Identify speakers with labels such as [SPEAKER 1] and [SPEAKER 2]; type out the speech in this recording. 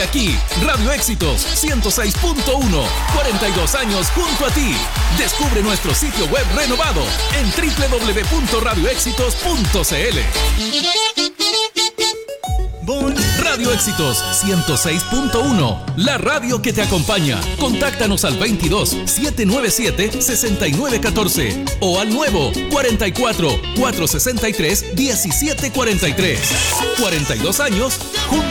[SPEAKER 1] aquí, Radio Éxitos 106.1, 42 años junto a ti. Descubre nuestro sitio web renovado en www.radioéxitos.cl. Radio Éxitos 106.1, la radio que te acompaña. Contáctanos al 22-797-6914 o al nuevo 44-463-1743. 42 años junto